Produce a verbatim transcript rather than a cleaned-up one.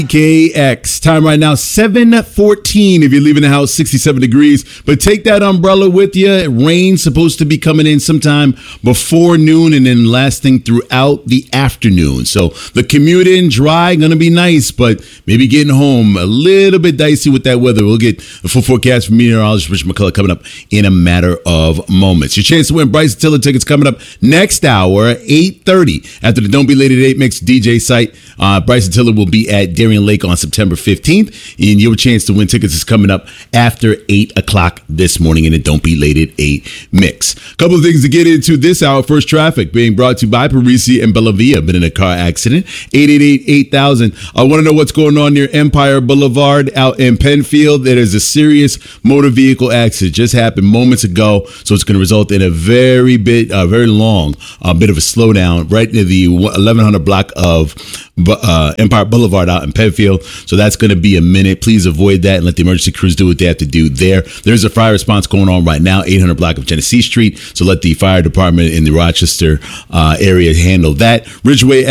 K X. Time right now, seven fourteen. If you're leaving the house, sixty-seven degrees. But take that umbrella with you. Rain's supposed to be coming in sometime before noon and then lasting throughout the afternoon. So the commute in dry, going to be nice, but maybe getting home a little bit dicey with that weather. We'll get the full forecast from meteorologist Rich McCullough coming up in a matter of moments. Your chance to win Bryson Tiller tickets coming up next hour, eight thirty. After the Don't Be Late at eight Mix D J site, uh, Bryson Tiller will be at Darien Lake on September fifteenth, and your chance to win tickets is coming up after eight o'clock this morning in the Don't Be Late at eight Mix. Couple of things to get into this hour. First, traffic being brought to you by Parisi and Bellavia. Been in a car accident. eight eight eight, eight thousand. I want to know what's going on near Empire Boulevard out in Penfield. There is a serious motor vehicle accident. Just happened moments ago, so it's going to result in a very bit, uh, very long uh, bit of a slowdown right near the eleven hundred block of uh, Empire Boulevard out in Penfield. So that's going to be a minute. Please avoid that and let the emergency crews do what they have to do there. There's a fire response going on right now, eight hundred block of Genesee Street. So let the fire department in the Rochester uh, area handle that. Ridgeway